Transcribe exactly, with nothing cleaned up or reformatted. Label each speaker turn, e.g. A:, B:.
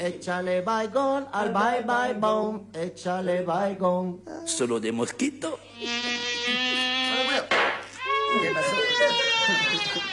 A: échale baigón al bye bye bom, échale baigón.
B: Solo de mosquito.
A: ¿Qué pasó?